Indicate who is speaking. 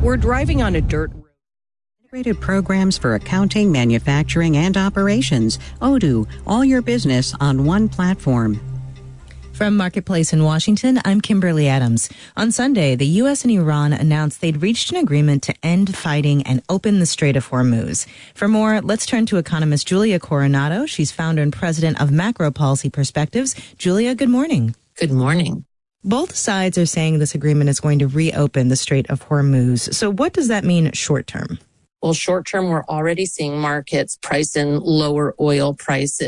Speaker 1: We're driving on a dirt road.
Speaker 2: Integrated programs for accounting, manufacturing, and operations. Odoo, all your business on one platform.
Speaker 3: From Marketplace in Washington, I'm Kimberly Adams. On Sunday, the U.S. and Iran announced they'd reached an agreement to end fighting and open the Strait of Hormuz. For more, let's turn to economist Julia Coronado. She's founder and president of Macro Policy Perspectives. Julia, good morning.
Speaker 4: Good morning.
Speaker 3: Both sides are saying this agreement is going to reopen the Strait of Hormuz. So what does that mean short term?
Speaker 4: Well, short term, we're already seeing markets price in lower oil prices.